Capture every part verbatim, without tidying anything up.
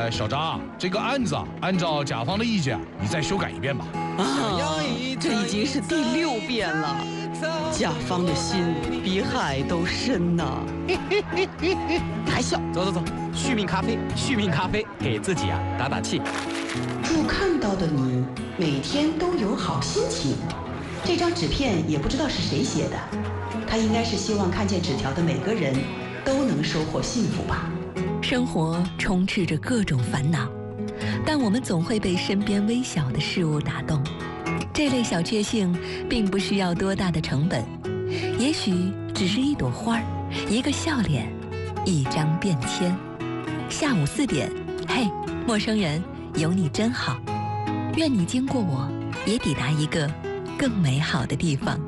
哎，小张，这个案子啊，按照甲方的意见，你再修改一遍吧。 啊，这已经是第六遍了，甲方的心比海都深呐。还笑？ 走走走，续命咖啡，续命咖啡，给自己啊打打气。 祝看到的你每天都有好心情。这张纸片也不知道是谁写的，他应该是希望看见纸条的每个人都能收获幸福吧。 生活充斥着各种烦恼，但我们总会被身边微小的事物打动。这类小确幸并不需要多大的成本，也许只是一朵花儿，一个笑脸，一张便签。下午四点，嘿，陌生人，有你真好。愿你经过我，也抵达一个更美好的地方。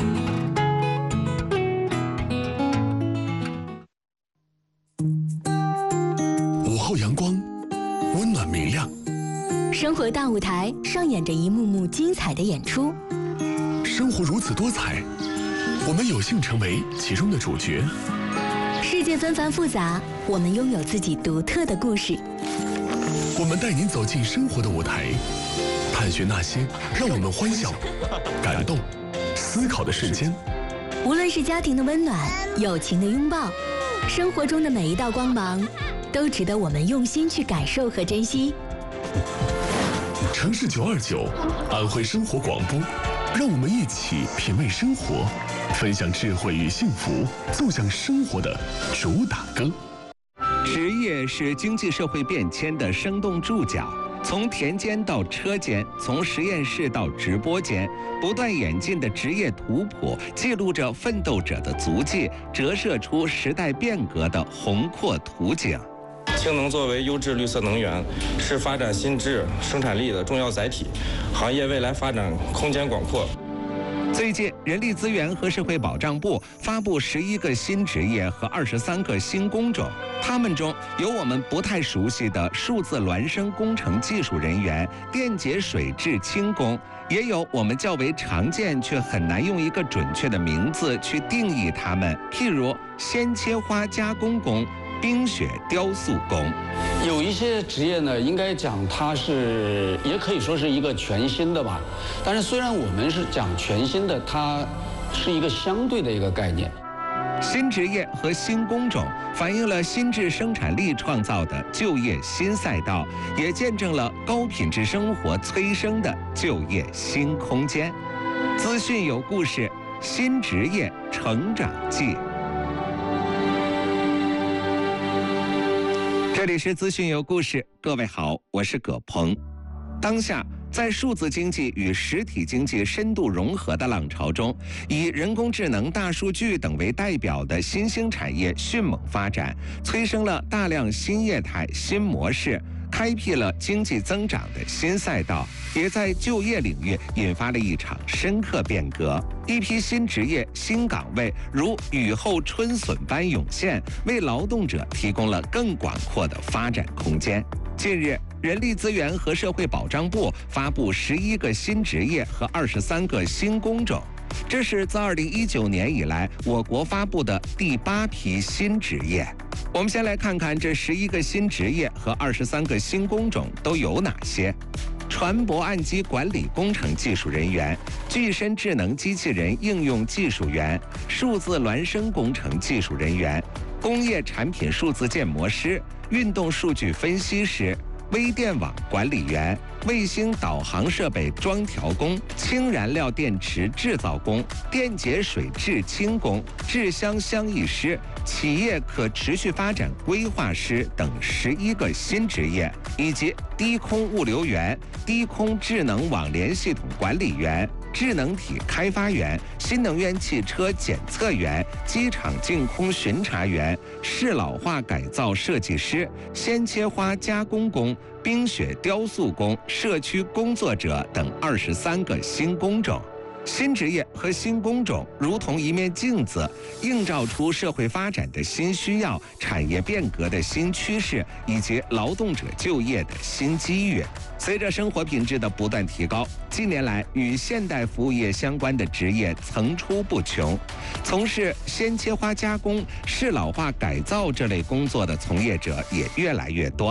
午后阳光，温暖明亮。 生活大舞台上演着一幕幕精彩的演出。 生活如此多彩，我们有幸成为其中的主角。 世界纷繁复杂，我们拥有自己独特的故事。 我们带您走进生活的舞台，探寻那些让我们欢笑、感动、思考的瞬间。 无论是家庭的温暖、友情的拥抱，生活中的每一道光芒，都值得我们用心去感受和珍惜。 城市九二九，安徽生活广播，让我们一起品味生活，分享智慧与幸福，奏响生活的主打歌。 职业是经济社会变迁的生动注脚，从田间到车间，从实验室到直播间，不断演进的职业图谱，记录着奋斗者的足迹，折射出时代变革的宏阔图景。 氢能作为优质绿色能源，是发展新质生产力的重要载体，行业未来发展空间广阔。 最近，人力资源和社会保障部发布十一个新职业和二十三个新工种，他们中有我们不太熟悉的数字孪生工程技术人员、电解水制氢工，也有我们较为常见却很难用一个准确的名字去定义他们，譬如鲜切花加工工、冰雪雕塑工。 有一些职业呢，应该讲它是，也可以说是一个全新的吧。但是虽然我们是讲全新的，它是一个相对的一个概念。 新职业和新工种反映了新质生产力创造的就业新赛道，也见证了高品质生活催生的就业新空间。资讯有故事，新职业成长记。这里是资讯有故事，各位好，我是葛鹏。当下，在数字经济与实体经济深度融合的浪潮中，以人工智能、大数据等为代表的新兴产业迅猛发展，催生了大量新业态、新模式，开辟了经济增长的新赛道，也在就业领域引发了一场深刻变革。一批新职业、新岗位如雨后春笋般涌现，为劳动者提供了更广阔的发展空间。近日，人力资源和社会保障部发布十一个新职业和二十三个新工种，这是自二零一九年以来我国发布的第八批新职业。我们先来看看这十一个新职业和二十三个新工种都有哪些。船舶岸基管理工程技术人员、具身智能机器人应用技术员、数字孪生工程技术人员、工业产品数字建模师、运动数据分析师、微电网管理员、卫星导航设备装调工、氢燃料电池制造工、电解水制氢工、制香香艺师、企业可持续发展规划师等十一个新职业，以及低空物流员、低空智能网联系统管理员、智能体开发员、新能源汽车检测员、机场净空巡查员、适老化改造设计师、鲜切花加工工、冰雪雕塑工、社区工作者等二十三个新工种。新职业和新工种如同一面镜子，映照出社会发展的新需要、产业变革的新趋势以及劳动者就业的新机遇。随着生活品质的不断提高，近年来与现代服务业相关的职业层出不穷，从事鲜切花加工、适老化改造这类工作的从业者也越来越多。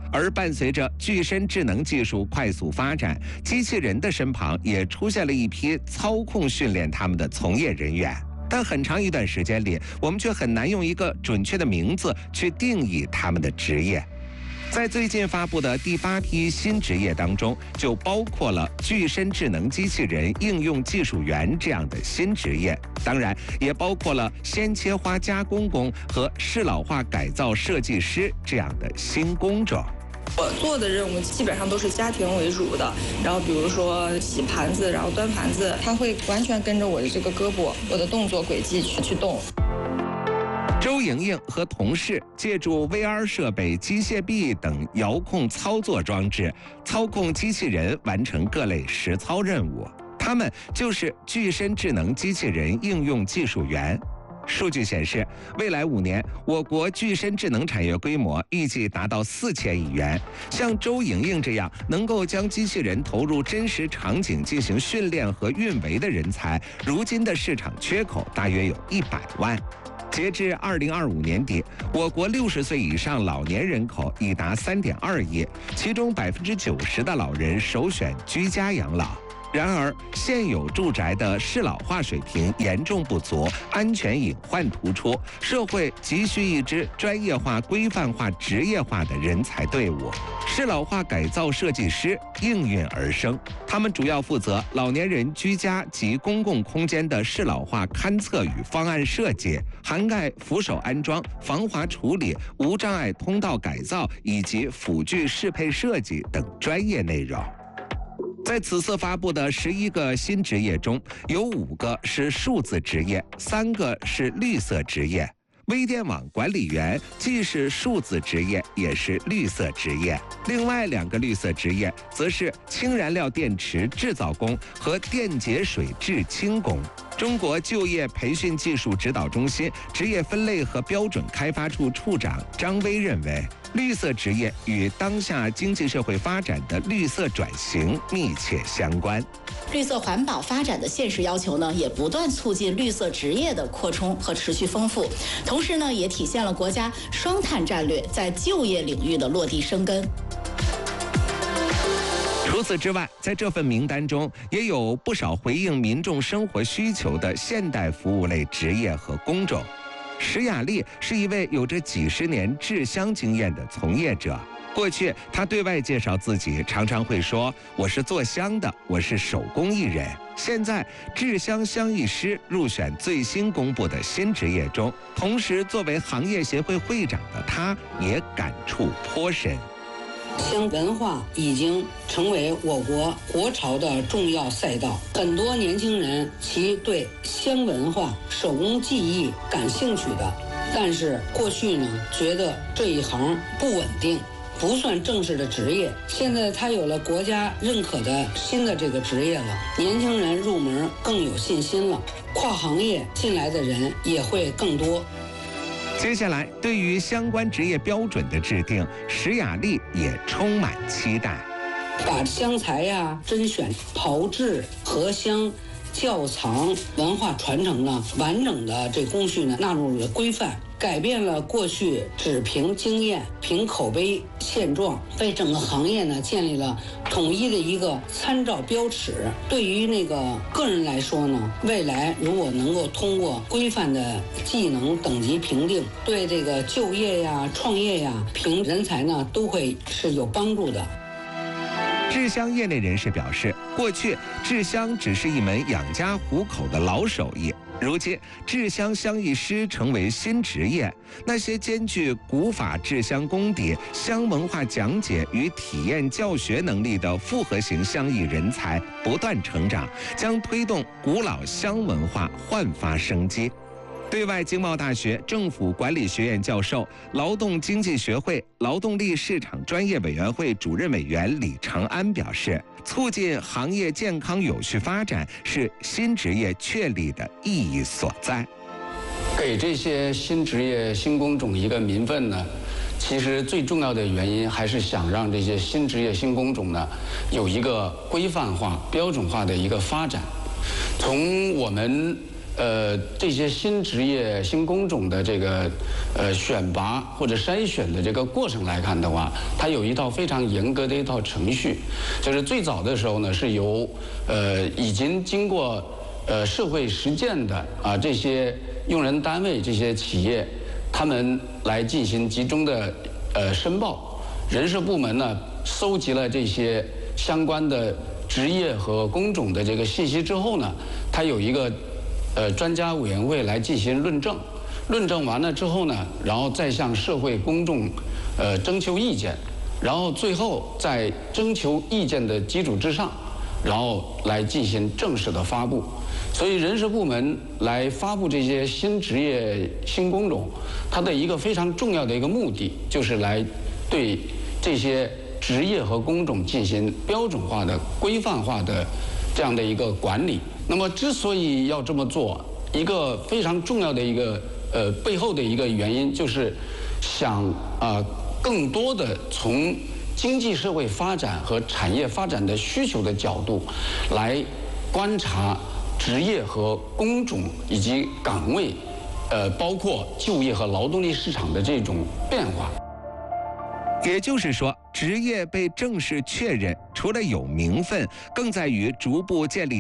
而伴随着具身智能技术快速发展，机器人的身旁也出现了一批操控训练他们的从业人员。但很长一段时间里，我们却很难用一个准确的名字去定义他们的职业。在最近发布的第八批新职业当中，就包括了具身智能机器人应用技术员这样的新职业，当然也包括了鲜切花加工工和适老化改造设计师这样的新工种。 我做的任务基本上都是家庭为主的，然后比如说洗盘子，然后端盘子，它会完全跟着我的这个胳膊、我的动作轨迹去去动。 周莹莹和同事借助 V R 设备、机械臂等遥控操作装置，操控机器人完成各类实操任务。他们就是具身智能机器人应用技术员。数据显示，未来五年，我国具身智能产业规模预计达到四千亿元。像周莹莹这样能够将机器人投入真实场景进行训练和运维的人才，如今的市场缺口大约有一百万。截至二零二五年底，我国六十岁以上老年人口已达三点二亿，其中百分之九十的老人首选居家养老。然而，现有住宅的适老化水平严重不足，安全隐患突出，社会急需一支专业化、规范化、职业化的人才队伍。适老化改造设计师应运而生，他们主要负责老年人居家及公共空间的适老化勘测与方案设计，涵盖扶手安装、防滑处理、无障碍通道改造以及辅具适配设计等专业内容。在此次发布的十一个新职业中，有五个是数字职业，三个是绿色职业。微电网管理员既是数字职业，也是绿色职业。另外两个绿色职业则是氢燃料电池制造工和电解水制氢工。中国就业培训技术指导中心职业分类和标准开发处处长张威认为，绿色职业与当下经济社会发展的绿色转型密切相关。 绿色环保发展的现实要求呢，也不断促进绿色职业的扩充和持续丰富，同时呢，也体现了国家双碳战略在就业领域的落地生根。 除此之外，在这份名单中也有不少回应民众生活需求的现代服务类职业和工种。石雅丽是一位有着几十年制香经验的从业者。过去，他对外介绍自己常常会说：“我是做香的，我是手工艺人。”现在，制香香艺师入选最新公布的新职业中，同时作为行业协会会长的他，也感触颇深。 香文化已经成为我国国潮的重要赛道，很多年轻人其对香文化、手工技艺感兴趣的，但是过去呢，觉得这一行不稳定，不算正式的职业。现在它有了国家认可的新的这个职业了，年轻人入门更有信心了，跨行业进来的人也会更多。 接下来，对于相关职业标准的制定，石雅丽也充满期待。 把香材呀、甄选、炮制、合香、窖藏、文化传承呢，完整的这工序呢纳入了规范，改变了过去只凭经验、凭口碑现状，为整个行业呢建立了统一的一个参照标尺。对于那个个人来说呢，未来如果能够通过规范的技能等级评定，对这个就业呀、创业呀、评人才呢，都会是有帮助的。 制香业内人士表示，过去制香只是一门养家糊口的老手艺，如今制香香艺师成为新职业。那些兼具古法制香功底、香文化讲解与体验教学能力的复合型香艺人才不断成长，将推动古老香文化焕发生机。对外经贸大学政府管理学院教授、劳动经济学会劳动力市场专业委员会主任委员李长安表示，促进行业健康有序发展是新职业确立的意义所在。 给这些新职业、新工种一个名分呢，其实最重要的原因还是想让这些新职业、新工种呢有一个规范化、标准化的一个发展。从我们呃，这些新职业、新工种的这个呃选拔或者筛选的这个过程来看的话，它有一套非常严格的一套程序。就是最早的时候呢，是由呃已经经过呃社会实践的啊这些用人单位、这些企业，他们来进行集中的呃申报。人事部门呢，搜集了这些相关的职业和工种的这个信息之后呢，它有一个呃专家委员会来进行论证，论证完了之后呢，然后再向社会公众呃征求意见，然后最后在征求意见的基础之上，然后来进行正式的发布。所以人事部门来发布这些新职业、新工种，它的一个非常重要的一个目的，就是来对这些职业和工种进行标准化的、规范化的这样的一个管理。那么，之所以要这么做，一个非常重要的一个呃背后的一个原因，就是想啊、呃、更多的从经济社会发展和产业发展的需求的角度来观察职业和工种以及岗位，呃，包括就业和劳动力市场的这种变化。 也就是说，职业被正式确认，除了有名分，更在于逐步建立